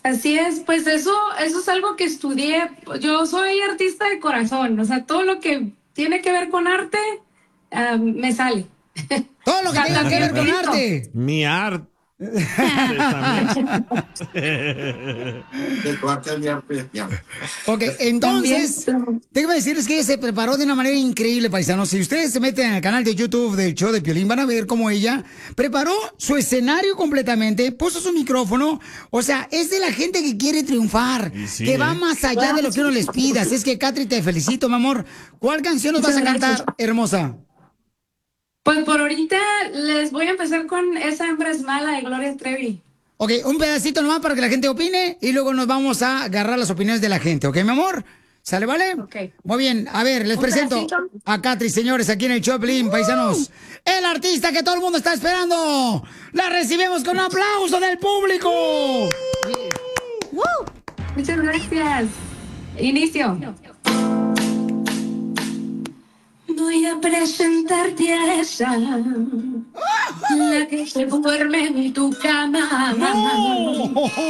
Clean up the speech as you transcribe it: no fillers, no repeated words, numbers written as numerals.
Así es, pues eso es algo que estudié. Yo soy artista de corazón, o sea, todo lo que tiene que ver con arte, me sale. Todo lo que tenga que ver También con pinto. arte. Mi arte también. Ok, También. entonces, déjame decirles que ella se preparó de una manera increíble, paisanos. Si ustedes se meten en el canal de YouTube del show de Piolín, van a ver cómo ella preparó su escenario completamente, puso su micrófono. O sea, es de la gente que quiere triunfar, Y sí, que va ¿eh? más allá de lo que uno les pida. Así es que, Catri, te felicito, mi amor. ¿Cuál canción nos vas Muchas a gracias. cantar, hermosa? Pues por ahorita les voy a empezar con Esa hembra es mala de Gloria Trevi. Ok, un pedacito nomás para que la gente opine y luego nos vamos a agarrar las opiniones de la gente, ¿ok, mi amor? ¿Sale, vale? Ok. Muy bien, a ver, les Un presento pedacito. a Catri, señores, aquí en el Choplin, paisanos. El artista que todo el mundo está esperando. La recibimos con un aplauso del público. Muchas gracias. Inicio. Voy a presentarte a esa, la que se duerme en tu cama. ¡No!